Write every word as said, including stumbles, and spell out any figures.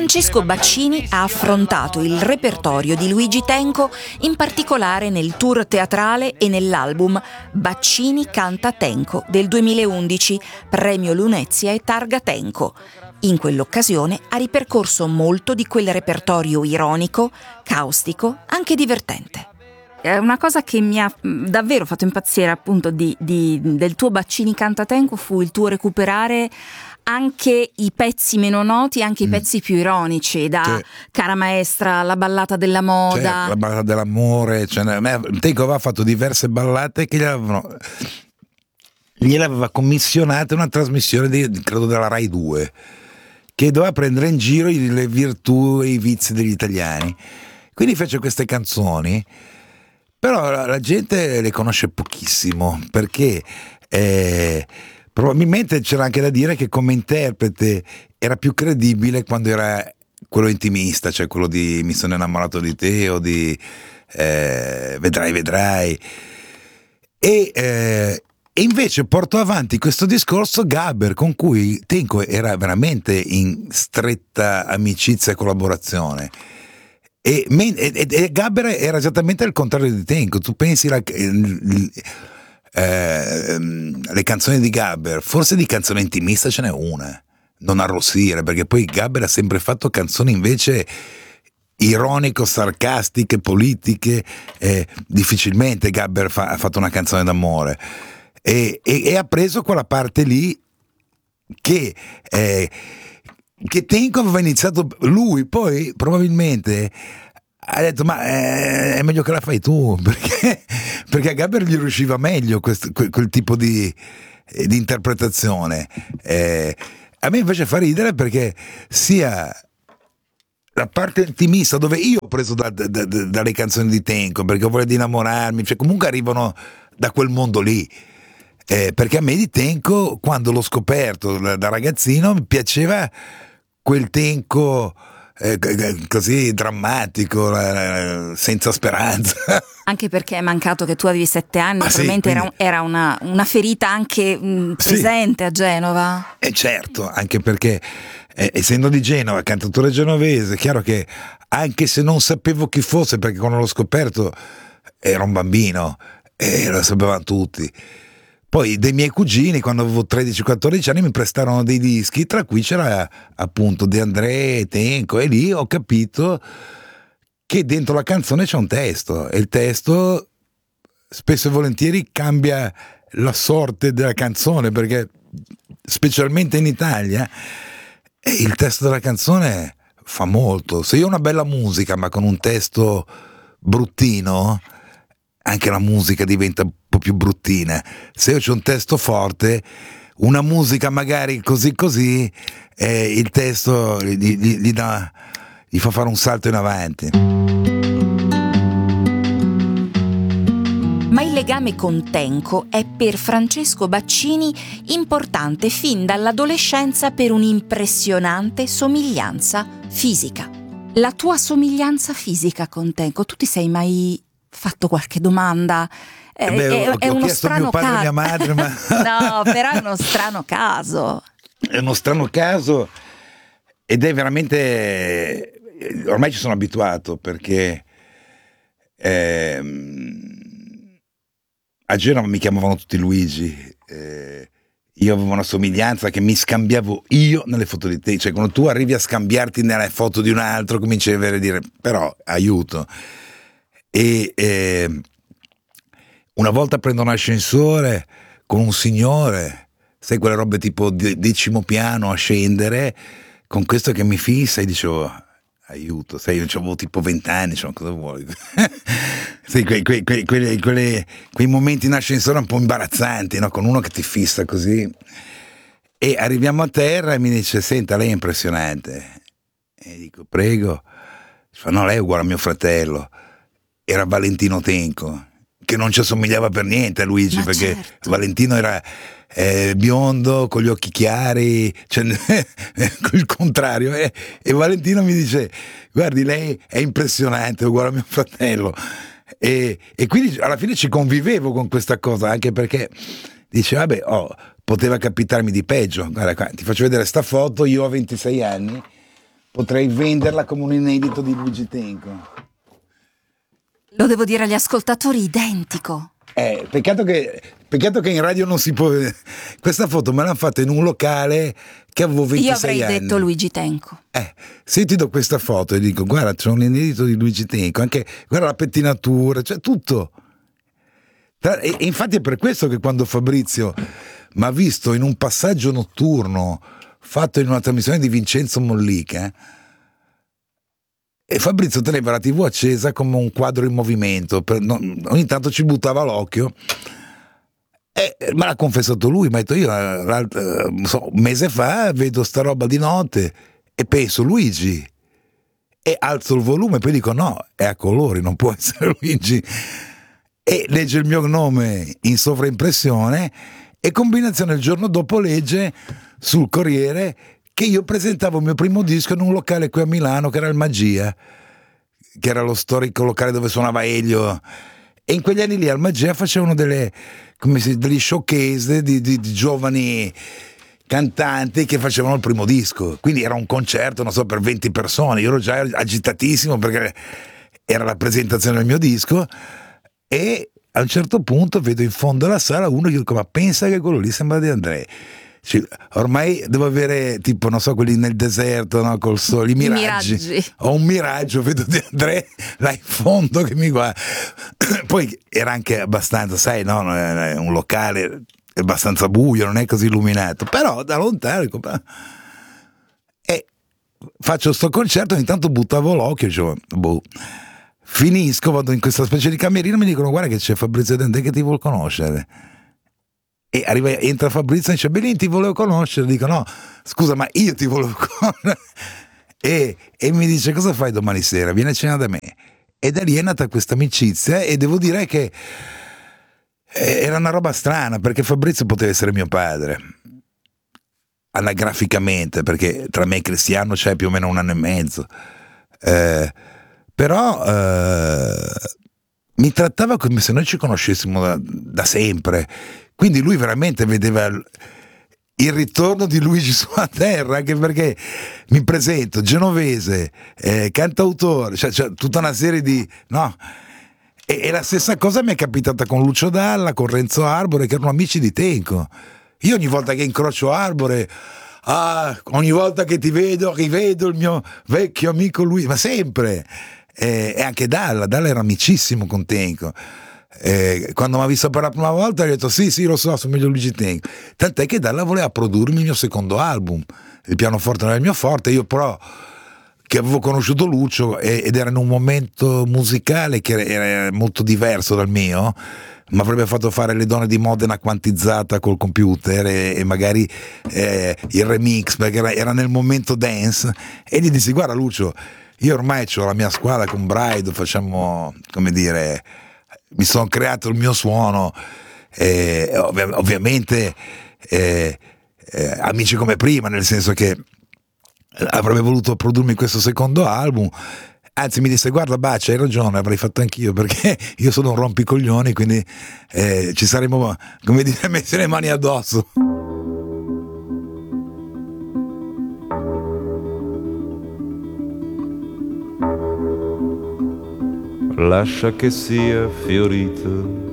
Francesco Baccini ha affrontato il repertorio di Luigi Tenco, in particolare nel tour teatrale e nell'album Baccini canta Tenco del duemilaundici, premio Lunezia e Targa Tenco. In quell'occasione ha ripercorso molto di quel repertorio ironico, caustico, anche divertente. Una cosa che mi ha davvero fatto impazzire appunto di, di, del tuo Baccini canta Tenco fu il tuo recuperare anche i pezzi meno noti, anche mm. i pezzi più ironici, da cioè, Cara Maestra, La ballata della moda, cioè, La ballata dell'amore. Cioè, Tenco aveva fatto diverse ballate che gli avevano, gliel'aveva commissionate una trasmissione di, credo della Rai due, che doveva prendere in giro le virtù e i vizi degli italiani. Quindi fece queste canzoni, però la, la gente le conosce pochissimo, perché eh, probabilmente c'era anche da dire che come interprete era più credibile quando era quello intimista, cioè quello di Mi sono innamorato di te o di eh, Vedrai vedrai, e, eh, e invece portò avanti questo discorso Gabber, con cui Tenco era veramente in stretta amicizia e collaborazione. E, e, e Gabber era esattamente il contrario di Tenco. Tu pensi la, eh, eh, le canzoni di Gabber, forse di canzone intimista ce n'è una, Non arrossire, perché poi Gabber ha sempre fatto canzoni invece ironico, sarcastiche, politiche. Eh, difficilmente Gabber fa, ha fatto una canzone d'amore, e, e, e ha preso quella parte lì che eh, che Tenco aveva iniziato lui, poi probabilmente ha detto ma eh, è meglio che la fai tu, perché, perché a Gabber gli riusciva meglio questo, quel, quel tipo di, eh, di interpretazione. Eh, a me invece fa ridere perché sia la parte intimista, dove io ho preso da, da, da, dalle canzoni di Tenco, perché volevo innamorarmi, cioè comunque arrivano da quel mondo lì. Eh, perché a me di Tenco, quando l'ho scoperto da, da ragazzino, mi piaceva quel Tenco eh, così drammatico, eh, senza speranza. Anche perché è mancato che tu avevi sette anni, Ma probabilmente sì, quindi... era, era una, una ferita anche mh, presente sì. a Genova. E certo, anche perché eh, essendo di Genova, cantautore genovese, è chiaro che anche se non sapevo chi fosse, perché quando l'ho scoperto era un bambino e lo sapevano tutti. Poi dei miei cugini, quando avevo tredici quattordici anni, mi prestarono dei dischi, tra cui c'era appunto De André, Tenco, e lì ho capito che dentro la canzone c'è un testo, e il testo spesso e volentieri cambia la sorte della canzone, perché specialmente in Italia il testo della canzone fa molto. Se io ho una bella musica ma con un testo bruttino, anche la musica diventa un po' più bruttina. Se io c'ho un testo forte, una musica magari così così, eh, il testo gli, gli, gli, dà, gli fa fare un salto in avanti. Ma il legame con Tenco è per Francesco Baccini importante fin dall'adolescenza per un'impressionante somiglianza fisica. La tua somiglianza fisica con Tenco, tu ti sei mai fatto qualche domanda? Eh beh, è, ho, è ho uno chiesto a strano mio padre e caso. mia madre, ma no, però è uno strano caso. È uno strano caso ed è veramente, ormai ci sono abituato, perché ehm, a Genova mi chiamavano tutti Luigi, eh, io avevo una somiglianza che mi scambiavo io nelle foto di te, cioè quando tu arrivi a scambiarti nelle foto di un altro cominci a avere dire però aiuto. E eh, una volta prendo un ascensore con un signore, sai quelle robe tipo decimo piano a scendere, con questo che mi fissa, e dicevo aiuto, sai, io avevo tipo vent'anni, cioè, cosa vuoi? Sai, quei, quei, quei, quei, quei, quei momenti in ascensore un po' imbarazzanti, no? Con uno che ti fissa così, e arriviamo a terra e mi dice senta, lei è impressionante, e dico prego, fa, no, lei è uguale a mio fratello. Era Valentino Tenco, che non ci assomigliava per niente a Luigi. Ma perché certo. Valentino era eh, biondo, con gli occhi chiari, cioè il contrario, eh. E Valentino mi dice guardi, lei è impressionante, è uguale a mio fratello, e, e quindi alla fine ci convivevo con questa cosa, anche perché dice vabbè, oh, poteva capitarmi di peggio. Guarda qua, ti faccio vedere sta foto, io ho ventisei anni, potrei venderla come un inedito di Luigi Tenco. Lo devo dire agli ascoltatori, identico. Eh, peccato che, peccato che in radio non si può. Questa foto me l'hanno fatta in un locale che avevo ventisei anni. Io avrei detto Luigi Tenco. Eh, se io ti do questa foto e dico guarda c'è un inedito di Luigi Tenco, anche guarda la pettinatura, cioè tutto. E, e infatti è per questo che quando Fabrizio mi ha visto in un passaggio notturno fatto in una trasmissione di Vincenzo Mollica, e Fabrizio teneva la tivù accesa come un quadro in movimento, per, no, ogni tanto ci buttava l'occhio, e me l'ha confessato lui, mi ha detto io non so, un mese fa vedo sta roba di notte e penso Luigi, e alzo il volume e poi dico no, è a colori, non può essere Luigi, e legge il mio nome in sovraimpressione e combinazione il giorno dopo legge sul Corriere che io presentavo il mio primo disco in un locale qui a Milano che era il Magia, che era lo storico locale dove suonava Elio, e in quegli anni lì al Magia facevano delle, come si, degli showcase di, di, di giovani cantanti che facevano il primo disco, quindi era un concerto non so per venti persone, io ero già agitatissimo perché era la presentazione del mio disco, e a un certo punto vedo in fondo alla sala uno che dico ma pensa che quello lì sembra di Andrea. Cioè, ormai devo avere tipo non so quelli nel deserto, no, col sole, i miraggi. miraggi ho un miraggio, vedo di Andrea là in fondo che mi guarda. Poi era anche abbastanza, sai, no, un locale abbastanza buio, non è così illuminato, però da lontano dico, e faccio sto concerto, ogni tanto buttavo l'occhio, dicevo, boh. Finisco, vado in questa specie di camerino, mi dicono guarda che c'è Fabrizio De André che ti vuol conoscere. E arriva, entra Fabrizio e dice Bellin ti volevo conoscere, dico no scusa ma io ti volevo conoscere, e, e mi dice cosa fai domani sera, vieni a cena da me, e da lì è nata questa amicizia, e devo dire che era una roba strana perché Fabrizio poteva essere mio padre anagraficamente, perché tra me e Cristiano c'è più o meno un anno e mezzo, eh, però eh, mi trattava come se noi ci conoscessimo da, da sempre. Quindi lui veramente vedeva il ritorno di Luigi sulla terra, anche perché mi presento genovese, eh, cantautore, cioè, cioè tutta una serie di no. E, e la stessa cosa mi è capitata con Lucio Dalla, con Renzo Arbore, che erano amici di Tenco. Io ogni volta che incrocio Arbore, ah, ogni volta che ti vedo, rivedo il mio vecchio amico Luigi, ma sempre. Eh, e anche Dalla, Dalla era amicissimo con Tenco. Eh, quando mi ha visto per la prima volta ho detto sì sì lo so, somiglio a Luigi Tenco, tant'è che Dalla voleva produrmi il mio secondo album, il pianoforte non è il mio forte, io però che avevo conosciuto Lucio ed era in un momento musicale che era molto diverso dal mio, mi avrebbe fatto fare Le donne di Modena quantizzata col computer e, e magari eh, il remix perché era, era nel momento dance, e gli dissi guarda Lucio, io ormai ho la mia squadra con Braido, facciamo come dire, mi sono creato il mio suono, eh, ovvi- ovviamente eh, eh, amici come prima, nel senso che avrebbe voluto produrmi questo secondo album, anzi mi disse guarda Baccia hai ragione, avrei fatto anch'io perché io sono un rompicoglioni, quindi eh, ci saremmo come dire messi le mani addosso. Lascia che sia fiorito